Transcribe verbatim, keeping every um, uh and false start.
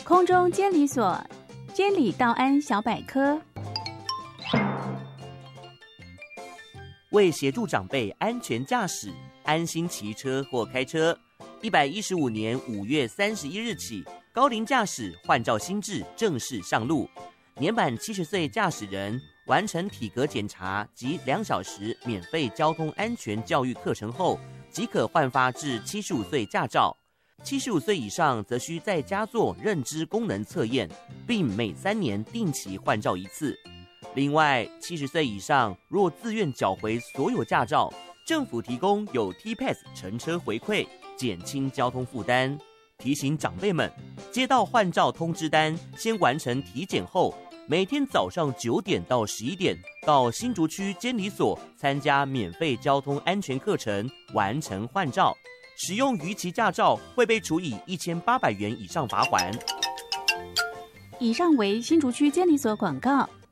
空中监理所监理道安小百科， 为协助长辈安全驾驶、安心骑车或开车，一百一十五年五月三十一日起，高龄驾驶换照新制正式上路。年满七十岁驾驶人完成体格检查及两小时免费交通安全教育课程后，即可换发至七十五岁驾照。七十五岁以上则需在家做认知功能测验，并每三年定期换照一次。另外，七十岁以上若自愿缴回所有驾照，政府提供有 T-Pass 乘车回馈，减轻交通负担。提醒长辈们，接到换照通知单，先完成体检后，每天早上九点到十一点到新竹区监理所参加免费交通安全课程，完成换照。使用逾期驾照会被处以一千八百元以上罚锾。 以上为新竹区监理所广告。